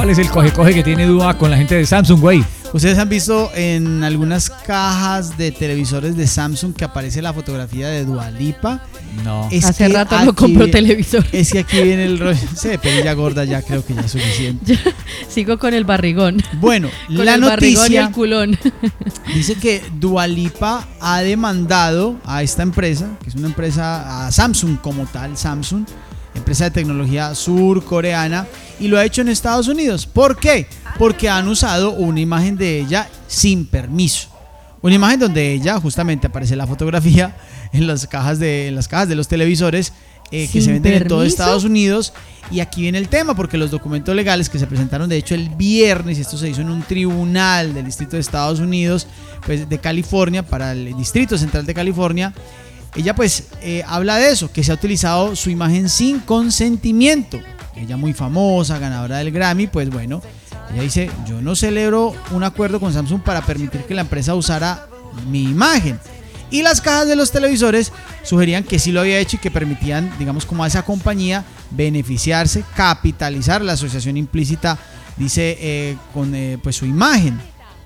¿Cuál es el coge que tiene Dua con la gente de Samsung, güey? Ustedes han visto en algunas cajas de televisores de Samsung que aparece la fotografía de Dua Lipa. No. Hace rato no compro televisor. Es que aquí viene el rollo. Se pero ya gorda, ya creo que ya es suficiente. Sigo con el barrigón. Bueno, con la el noticia barrigón y el culón. Dice que Dua Lipa ha demandado a esta empresa, que es una empresa, a Samsung como tal, Samsung, empresa de tecnología surcoreana, y lo ha hecho en Estados Unidos. ¿Por qué? Porque han usado una imagen de ella sin permiso. Una imagen donde ella justamente aparece la fotografía en las cajas de los televisores que se venden en todo Estados Unidos. Y aquí viene el tema, porque los documentos legales que se presentaron de hecho el viernes, y esto se hizo en un tribunal del distrito de Estados Unidos, pues de California, para el distrito central de California, ella pues habla de eso, que se ha utilizado su imagen sin consentimiento. Ella muy famosa, ganadora del Grammy, pues bueno, ella dice: yo no celebro un acuerdo con Samsung para permitir que la empresa usara mi imagen. Y las cajas de los televisores sugerían que sí lo había hecho y que permitían, digamos, como a esa compañía beneficiarse, capitalizar la asociación implícita, dice, con pues su imagen.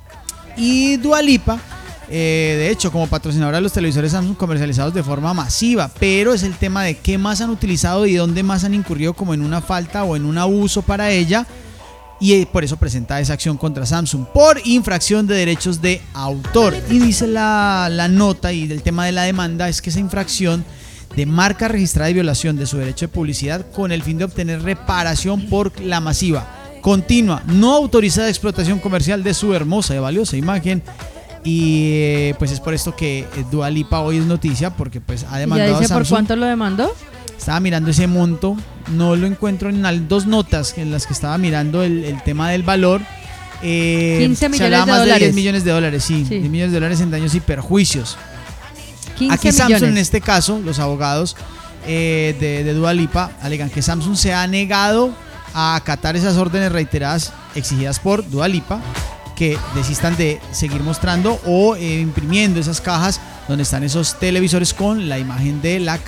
Y Dua Lipa, de hecho, como patrocinadora de los televisores Samsung comercializados de forma masiva, pero es el tema de qué más han utilizado y dónde más han incurrido como en una falta o en un abuso para ella. Y por eso presenta esa acción contra Samsung por infracción de derechos de autor. Y dice la nota, y del tema de la demanda es que esa infracción de marca registrada y violación de su derecho de publicidad con el fin de obtener reparación por la masiva, continua, no autorizada explotación comercial de su hermosa y valiosa imagen. Y pues es por esto que Dua Lipa hoy es noticia, porque pues ha demandado a Samsung. ¿Por cuánto lo demandó? Estaba mirando ese monto, no lo encuentro en las dos notas en las que estaba mirando el tema del valor. 15 millones se hablaba de más dólares. de 10 millones de dólares, sí, 10 millones de dólares en daños y perjuicios. 15 Aquí Samsung, millones. en este caso, los abogados de Dua Lipa alegan que Samsung se ha negado a acatar esas órdenes reiteradas exigidas por Dua Lipa, que desistan de seguir mostrando o imprimiendo esas cajas donde están esos televisores con la imagen de la